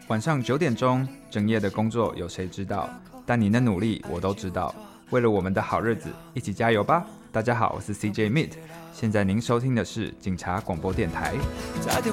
晚上9点钟，整夜的工作有谁知道？但你的努力我都知道。为了我们的好日子，一起加油吧！大家好，我是 CJ Meet， 现在您收听的是警察广播电台。 打电